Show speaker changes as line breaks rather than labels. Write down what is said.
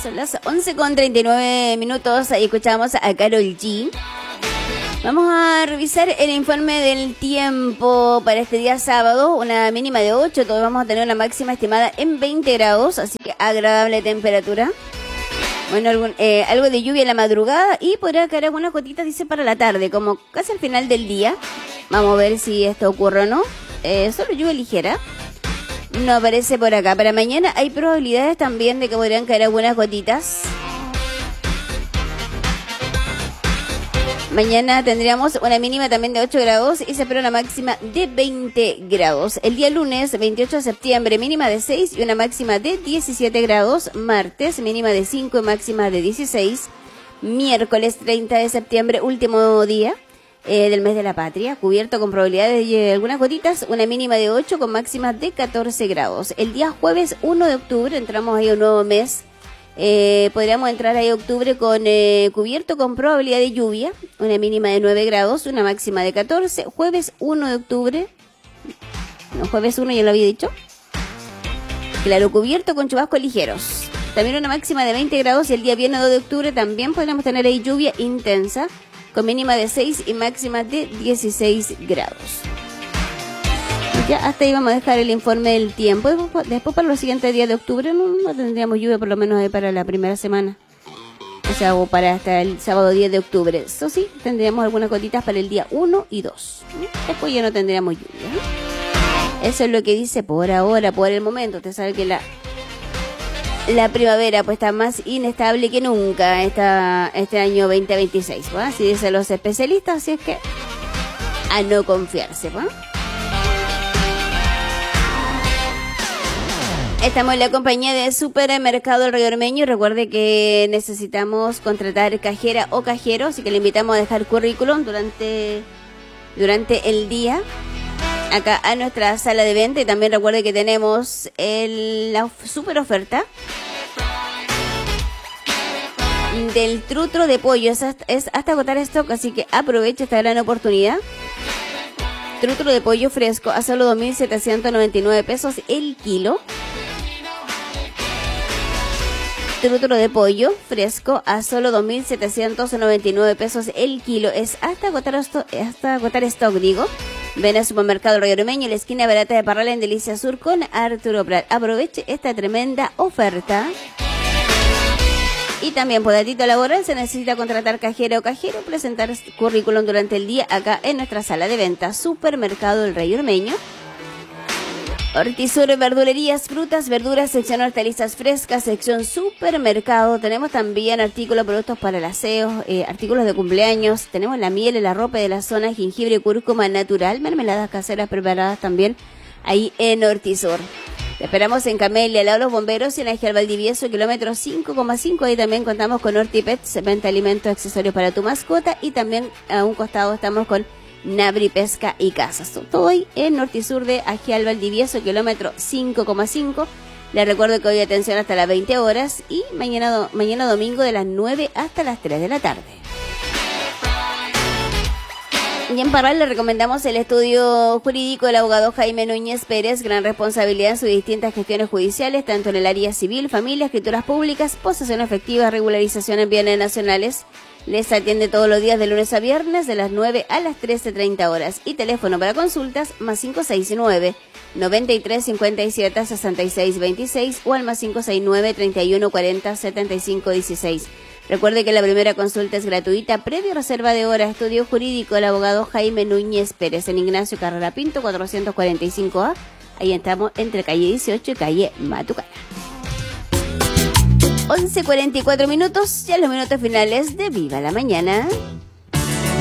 Son las 11:39. Ahí escuchamos a Karol G. Vamos a revisar el informe del tiempo para este día sábado. Una mínima de 8. Todos vamos a tener una máxima estimada en 20 grados. Así que agradable temperatura. Bueno, algo de lluvia en la madrugada. Y podrá caer algunas gotitas, dice, para la tarde. Como casi al final del día. Vamos a ver si esto ocurre o no. Solo lluvia ligera. No aparece por acá. Para mañana hay probabilidades también de que podrían caer algunas gotitas. Mañana tendríamos una mínima también de 8 grados y se espera una máxima de 20 grados. El día lunes, 28 de septiembre, mínima de 6 y una máxima de 17 grados. Martes, mínima de 5 y máxima de 16. Miércoles, 30 de septiembre, último día del mes de la patria, cubierto con probabilidades de algunas gotitas, una mínima de 8 con máxima de 14 grados. El día jueves 1 de octubre, entramos ahí a un nuevo mes. Podríamos entrar ahí octubre con cubierto con probabilidad de lluvia, una mínima de 9 grados, una máxima de 14. Jueves 1 de octubre, no, jueves 1 ya lo había dicho, claro, cubierto con chubascos ligeros, también una máxima de 20 grados. Y el día viernes 2 de octubre también podríamos tener ahí lluvia intensa, con mínima de 6 y máxima de 16 grados. Ya hasta ahí vamos a dejar el informe del tiempo. Después para los siguientes días de octubre no tendríamos lluvia, por lo menos ahí para la primera semana. O sea, o para hasta el sábado 10 de octubre. Eso sí, tendríamos algunas gotitas para el día 1 y 2. Después ya no tendríamos lluvia. Eso es lo que dice por ahora, por el momento. Usted sabe que la primavera pues está más inestable que nunca este año 2026. ¿Va? Así dicen los especialistas, así es que a no confiarse. ¿Va? Estamos en la compañía de Supermercado El Río Ormeño. Recuerde que necesitamos contratar cajera o cajero, así que le invitamos a dejar currículum durante el día acá a nuestra sala de venta. Y también recuerde que tenemos la super oferta del trutro de pollo. Es hasta agotar stock, así que aproveche esta gran oportunidad. Trutro de pollo fresco a solo 2.799 pesos el kilo. Trutro de pollo fresco a solo 2.799 pesos el kilo. Es hasta agotar stock, digo. Ven al Supermercado Río Ormeño, en la esquina barata de Parral, en Delicia Sur, con Arturo Prat. Aproveche esta tremenda oferta. Y también por datito laboral se necesita contratar cajera o cajero, presentar currículum durante el día acá en nuestra sala de venta. Supermercado El Río Ormeño. Hortisur, verdulerías, frutas, verduras, sección hortalizas frescas, sección supermercado. Tenemos también artículos, productos para el aseo, artículos de cumpleaños. Tenemos la miel, el arrope de la zona, jengibre, cúrcuma natural, mermeladas caseras preparadas también ahí en Hortisur. Te esperamos en Camelia, al lado de los bomberos, y en Agial Valdivieso, kilómetro 5,5. Ahí también contamos con Hortipets, venta alimentos, accesorios para tu mascota. Y también a un costado estamos con Nabri Pesca y Casas. Todo hoy en Nortisur de Agial Valdivieso, kilómetro 5,5. Les recuerdo que hoy atención hasta las 20 horas y mañana domingo de las 9 hasta las 3 de la tarde. Y en Parral le recomendamos el estudio jurídico del abogado Jaime Núñez Pérez, gran responsabilidad en sus distintas gestiones judiciales, tanto en el área civil, familia, escrituras públicas, posesión efectiva, regularización en bienes nacionales. Les atiende todos los días de lunes a viernes de las 9 a las 13:30 horas. Y teléfono para consultas más 569-9357-6626 o al más 569-3140-7516. Recuerde que la primera consulta es gratuita, previo reserva de hora. Estudio jurídico del abogado Jaime Núñez Pérez en Ignacio Carrera Pinto, 445A. Ahí estamos entre calle 18 y calle Matucana. 11:44, ya los minutos finales de Viva la Mañana.